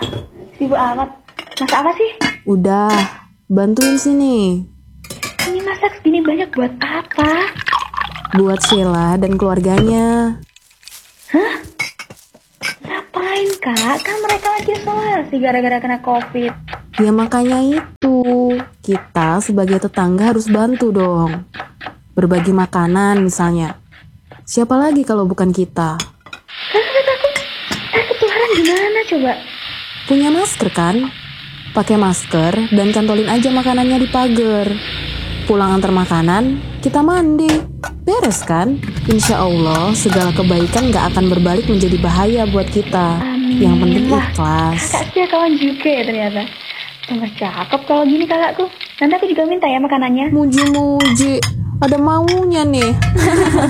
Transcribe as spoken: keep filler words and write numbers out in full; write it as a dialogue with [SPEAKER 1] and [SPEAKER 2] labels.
[SPEAKER 1] sibuk amat. Masak apa sih?
[SPEAKER 2] Udah, bantuin sini.
[SPEAKER 1] Ini masak segini banyak buat apa?
[SPEAKER 2] Buat Sheila dan keluarganya.
[SPEAKER 1] Hah? Ngapain kak? Kan mereka lagi isolasi gara-gara kena covid.
[SPEAKER 2] Ya makanya itu, kita sebagai tetangga harus bantu dong. Berbagi makanan misalnya. Siapa lagi kalau bukan kita?
[SPEAKER 1] Kan kata aku, eh ketularan gimana coba?
[SPEAKER 2] Punya masker kan? Pakai masker dan cantolin aja makanannya di pagar. Pulang antar makanan, kita mandi. Beres kan? Insya Allah segala kebaikan gak akan berbalik menjadi bahaya buat kita.
[SPEAKER 1] Amin.
[SPEAKER 2] Yang penting
[SPEAKER 1] Wah,
[SPEAKER 2] ikhlas.
[SPEAKER 1] kakak setia kawan juga ya ternyata. Tambah cakep kalau gini kakakku. Nanti aku juga minta ya makanannya.
[SPEAKER 2] Muji-muji, ada maunya nih.